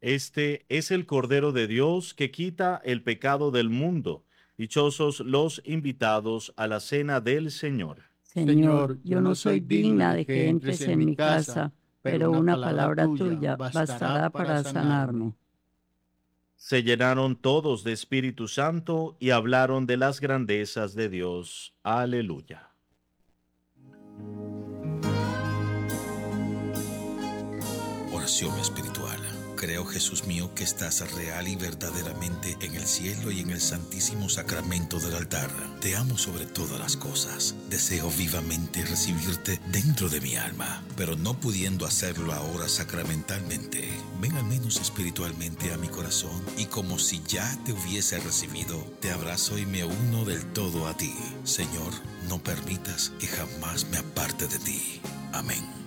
Este es el Cordero de Dios que quita el pecado del mundo. Dichosos los invitados a la cena del Señor. Señor, yo no soy digna de que entres en mi casa, pero una palabra tuya bastará para sanarme. Se llenaron todos de Espíritu Santo y hablaron de las grandezas de Dios. Aleluya. Oración espiritual. Creo, Jesús mío, que estás real y verdaderamente en el cielo y en el santísimo sacramento del altar. Te amo sobre todas las cosas. Deseo vivamente recibirte dentro de mi alma, pero no pudiendo hacerlo ahora sacramentalmente, ven al menos espiritualmente a mi corazón y como si ya te hubiese recibido, te abrazo y me uno del todo a ti. Señor, no permitas que jamás me aparte de ti. Amén.